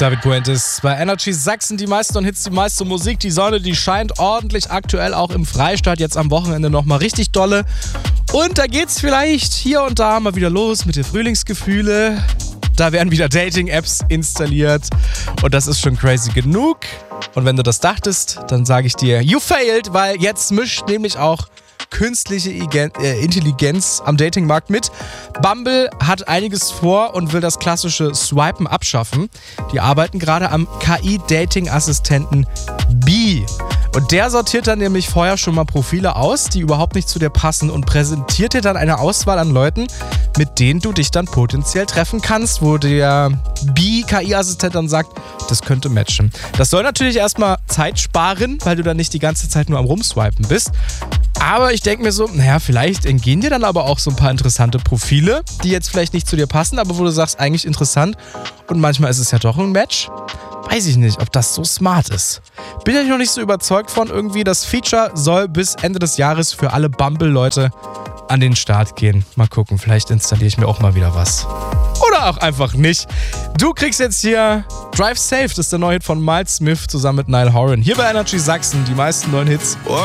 David Puentes bei Energy Sachsen, die meisten Hits, die meiste Musik. Die Sonne, die scheint ordentlich, aktuell auch im Freistaat, jetzt am Wochenende nochmal richtig dolle. Und da geht's vielleicht hier und da mal wieder los mit den Frühlingsgefühle. Da werden wieder Dating-Apps installiert und das ist schon crazy genug. Und wenn du das dachtest, dann sage ich dir, you failed, weil jetzt mischt nämlich auch künstliche Intelligenz am Datingmarkt mit. Bumble hat einiges vor und will das klassische Swipen abschaffen. Die arbeiten gerade am KI-Dating-Assistenten Bee. Und der sortiert dann nämlich vorher schon mal Profile aus, die überhaupt nicht zu dir passen und präsentiert dir dann eine Auswahl an Leuten, mit denen du dich dann potenziell treffen kannst, wo der Bee-KI-Assistent dann sagt, das könnte matchen. Das soll natürlich erstmal Zeit sparen, weil du dann nicht die ganze Zeit nur am Rumswipen bist. Aber ich denke mir so, naja, vielleicht entgehen dir dann aber auch so ein paar interessante Profile, die jetzt vielleicht nicht zu dir passen, aber wo du sagst, eigentlich interessant und manchmal ist es ja doch ein Match. Weiß ich nicht, ob das so smart ist. Bin ja noch nicht so überzeugt von irgendwie. Das Feature soll bis Ende des Jahres für alle Bumble-Leute an den Start gehen. Mal gucken, vielleicht installiere ich mir auch mal wieder was. Oder auch einfach nicht. Du kriegst jetzt hier Drive Safe, das ist der neue Hit von Miles Smith zusammen mit Niall Horan. Hier bei Energy Sachsen, die meisten neuen Hits.